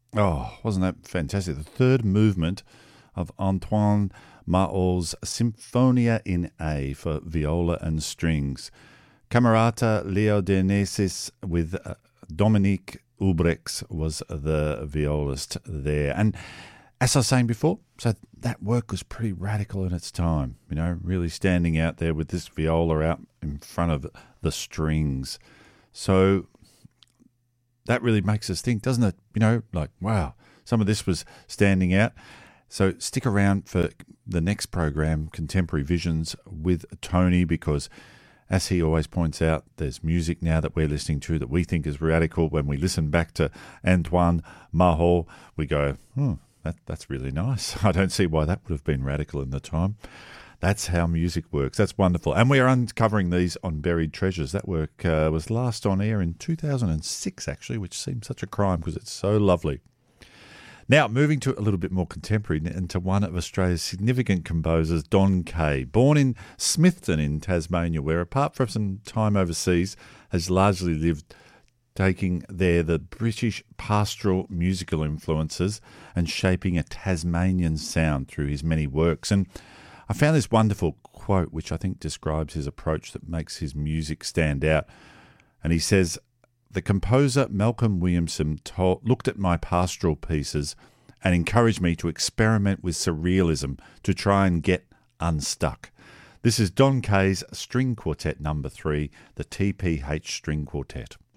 Oh, wasn't that fantastic? The third movement of Antoine Maol's Symphonia in A for viola and strings. Camerata Leodenesis with Dominique Ubrex was the violist there. And as I was saying before, so that work was pretty radical in its time, really standing out there with this viola out in front of the strings. So that really makes us think, doesn't it? Like, wow, some of this was standing out. So stick around for the next program, Contemporary Visions with Tony, because as he always points out, there's music now that we're listening to that we think is radical. When we listen back to Antoine Mahol, we go, that's really nice. I don't see why that would have been radical in the time. That's how music works. That's wonderful. And we are uncovering these on Buried Treasures. That work was last on air in 2006, actually, which seems such a crime because it's so lovely. Now, moving to a little bit more contemporary and to one of Australia's significant composers, Don Kay. Born in Smithton in Tasmania, where apart from some time overseas, has largely lived taking there the British pastoral musical influences and shaping a Tasmanian sound through his many works. And I found this wonderful quote, which I think describes his approach that makes his music stand out. And he says, "The composer Malcolm Williamson looked at my pastoral pieces and encouraged me to experiment with surrealism to try and get unstuck." This is Don Kay's String Quartet No. 3, the TPH String Quartet.